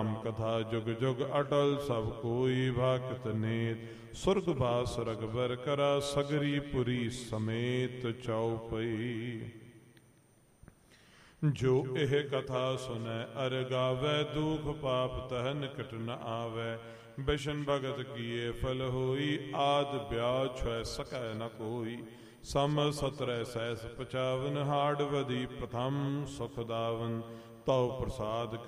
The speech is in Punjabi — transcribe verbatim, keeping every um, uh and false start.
ਰਾਮ ਕਥਾ ਜੁਗ ਜੁਗ ਅਟਲ ਸਭ ਕੋਈ ਭਗਤ ਨੇਤ। ਸੁਰਗ ਬਾਸ ਰਗਬਰ ਕਰਾ ਸਗਰੀ ਪੁਰੀ ਸਮੇਤ ਚਉਪਈ। ਜੋ ਇਹ ਕਥਾ ਸੁਨੈ ਅਰ ਗਾਵੈ ਦੁਖ ਪਾਪ ਤਹ ਨਿਕਟ ਨ ਆਵੈ। ਬਿਸ਼ਨ ਭਗਤ ਕੀਏ ਫਲ ਹੋਈ ਆਦ ਬਿਆਹ ਛੁਐ ਸਕੈ ਨ ਕੋਈ। ਸਮ ਸਤਰੈ ਸੈਸ ਪਚਾਵਨ ਹਾੜ ਵਦੀ ਪ੍ਰਥਮ ਸੁਖ ਦਾਵਨ। ਤਉ ਪ੍ਰਸਾਦ